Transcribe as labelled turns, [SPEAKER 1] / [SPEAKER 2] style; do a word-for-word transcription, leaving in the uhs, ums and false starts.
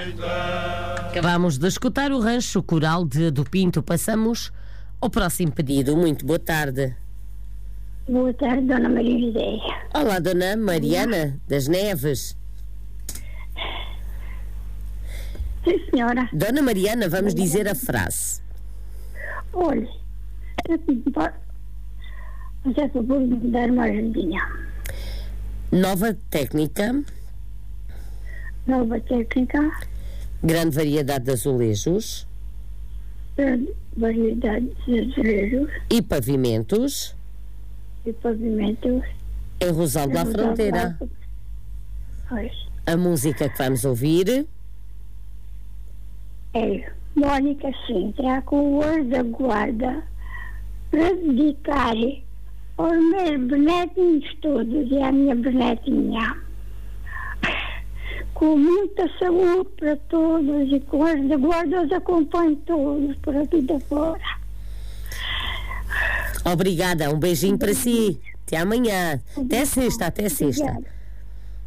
[SPEAKER 1] Acabamos de escutar o Rancho Coral de do Pinto. Passamos ao próximo pedido. Muito boa tarde.
[SPEAKER 2] Boa tarde, Dona Maria José.
[SPEAKER 1] Olá, Dona Mariana das Neves.
[SPEAKER 2] Sim, senhora.
[SPEAKER 1] Dona Mariana, vamos dizer a frase.
[SPEAKER 2] Olha, mas é favor de me dar uma ajudinha.
[SPEAKER 1] Nova técnica.
[SPEAKER 2] Nova técnica.
[SPEAKER 1] Grande variedade de azulejos.
[SPEAKER 2] Grande variedade de azulejos.
[SPEAKER 1] E pavimentos.
[SPEAKER 2] E pavimentos.
[SPEAKER 1] Em Rosal da Fronteira.
[SPEAKER 2] Pois.
[SPEAKER 1] A música que vamos ouvir
[SPEAKER 2] É Mónica Sintra com o Anjo da Guarda para dedicar aos meus benetinhos todos e à minha benetinha. Com muita saúde para todos e com o Anjo da Guarda os acompanho todos por aqui da fora.
[SPEAKER 1] Obrigada, um beijinho para si. Até amanhã. Até sexta, até sexta.
[SPEAKER 2] Obrigada.